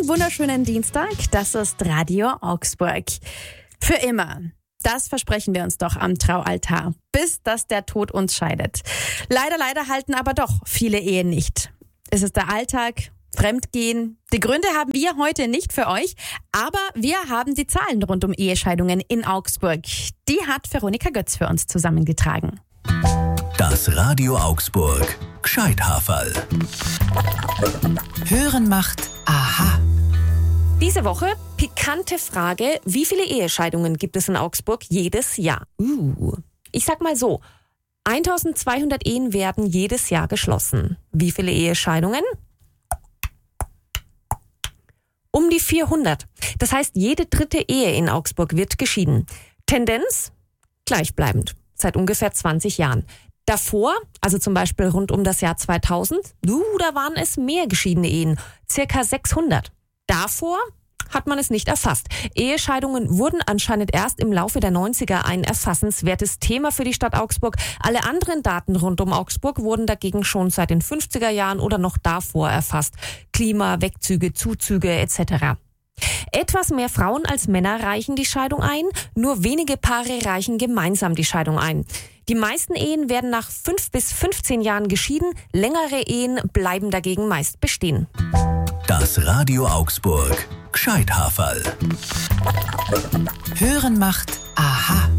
wunderschönen Dienstag. Das ist Radio Augsburg. Für immer. Das versprechen wir uns doch am Traualtar, bis dass der Tod uns scheidet. Leider halten aber doch viele Ehen nicht. Es ist der Alltag, Fremdgehen. Die Gründe haben wir heute nicht für euch, aber wir haben die Zahlen rund um Ehescheidungen in Augsburg. Die hat Veronika Götz für uns zusammengetragen. Das Radio Augsburg Gescheithaferl. Hören macht Aha. Diese Woche pikante Frage: Wie viele Ehescheidungen gibt es in Augsburg jedes Jahr? Ich sag mal so, 1200 Ehen werden jedes Jahr geschlossen. Wie viele Ehescheidungen? Um die 400. Das heißt, jede dritte Ehe in Augsburg wird geschieden. Tendenz? Gleichbleibend. Seit ungefähr 20 Jahren. Davor, also zum Beispiel rund um das Jahr 2000, da waren es mehr geschiedene Ehen. Circa 600. Davor hat man es nicht erfasst. Ehescheidungen wurden anscheinend erst im Laufe der 90er ein erfassenswertes Thema für die Stadt Augsburg. Alle anderen Daten rund um Augsburg wurden dagegen schon seit den 50er Jahren oder noch davor erfasst. Klima, Wegzüge, Zuzüge etc. Etwas mehr Frauen als Männer reichen die Scheidung ein, nur wenige Paare reichen gemeinsam die Scheidung ein. Die meisten Ehen werden nach 5 bis 15 Jahren geschieden, längere Ehen bleiben dagegen meist bestehen. Das Radio Augsburg Gescheithaferl. Hören macht Aha.